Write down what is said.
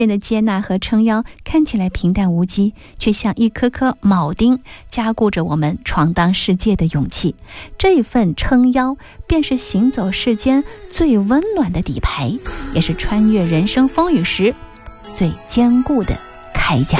人的接纳和撑腰看起来平淡无奇，却像一颗颗铆钉，加固着我们闯荡世界的勇气。这份撑腰便是行走世间最温暖的底牌，也是穿越人生风雨时最坚固的铠甲。